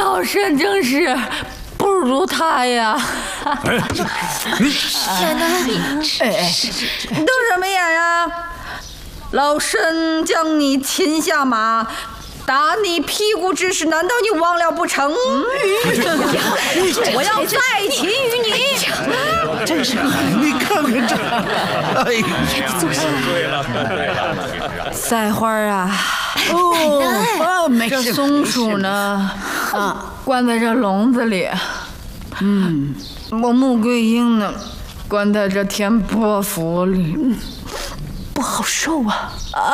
老身正是不如他呀。 奶奶， 瞪什么眼呀？老身将你擒下马，打你屁股之事，难道你忘了不成？我要再擒于你！ 真是，你看看这，哎呀， 对了。 赛花啊， 没这松鼠呢，关在这笼子里。我穆桂英呢，关在这田伯府里，不好受啊！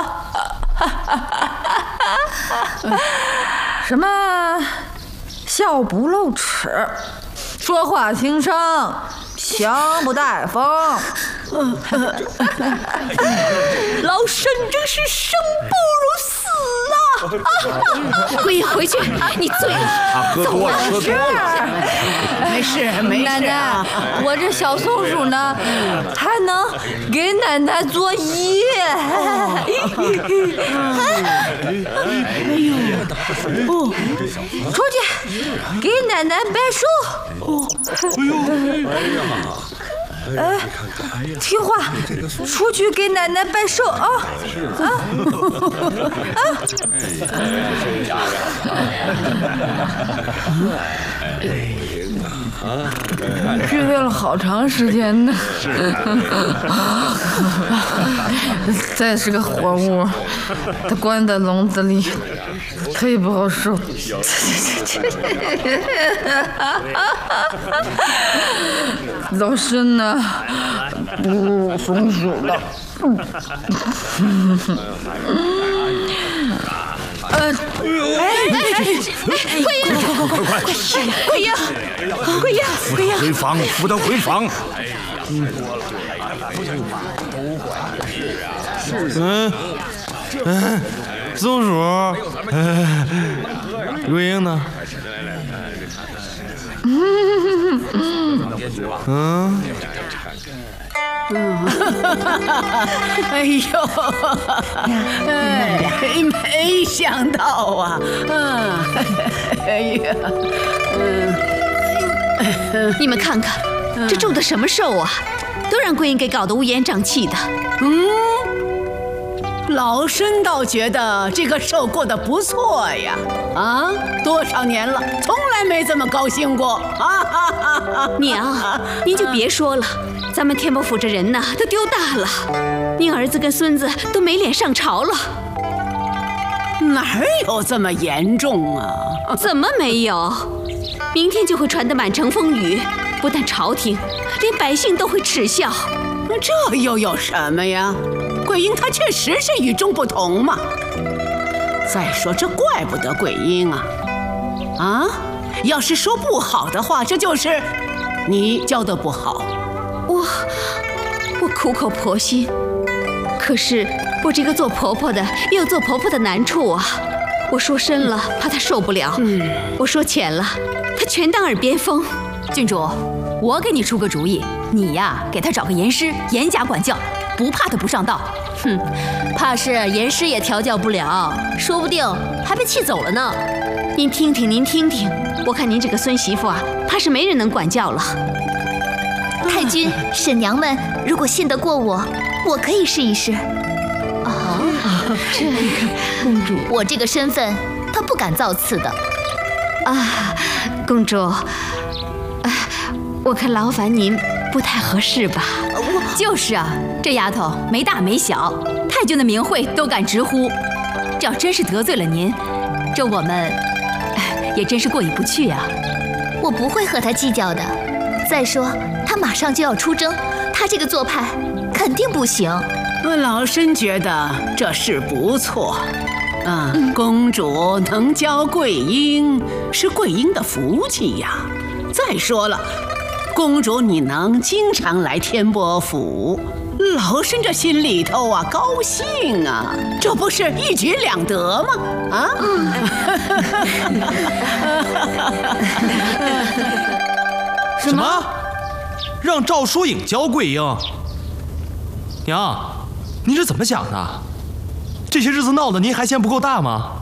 什么笑不露齿，说话轻声，降不带风。老身真是生不如死啊！ 桂英回去，你醉了。 他喝多了，喝多了。 没事，奶奶，我这小松鼠呢，还能给奶奶作揖。出去给奶奶摆手。听话，出去给奶奶摆手啊！聚会了好长时间呢。再是个活物，它关在笼子里，忒不好受。老身呢，不如松鼠了。桂英， 回房，扶他回房。松鼠，桂英呢？ 哎呦，没想到啊，哎呀， 你们看看，这种的什么寿啊，都让桂英给搞得乌烟瘴气的。 老身倒觉得这个寿过得不错呀，多少年了，从来没这么高兴过。 娘，您就别说了，咱们天伯府这人呐，都丢大了，您儿子跟孙子都没脸上朝了。 哪有这么严重啊？ 怎么没有？明天就会传得满城风雨，不但朝廷，连百姓都会耻笑。 这又有什么呀？桂英她确实是与众不同嘛。再说这怪不得桂英啊，要是说不好的话，这就是你教得不好。 我苦口婆心，可是我这个做婆婆的也有做婆婆的难处啊。我说深了，怕她受不了；我说浅了，她全当耳边风。 郡主，我给你出个主意，你呀，给她找个严师，严加管教，不怕她不上道。 怕是严师也调教不了，说不定还被气走了呢。 您听听，我看您这个孙媳妇啊，怕是没人能管教了。 太君、婶娘们，如果信得过我，我可以试一试。 这公主， 我这个身份，她不敢造次的。 公主，我看劳烦您不太合适吧？ 就是啊，这丫头没大没小，太君的名讳都敢直呼。这要真是得罪了您，这我们也真是过意不去啊。 我不会和她计较的。再说，她马上就要出征，她这个做派肯定不行。 老身觉得这事不错。公主能教桂英，是桂英的福气呀。再说了，公主你能经常来天伯府，老身这心里头高兴啊，这不是一举两得吗？ 什么？让赵疏影教桂英？娘，您是怎么想的？这些日子闹得您还嫌不够大吗？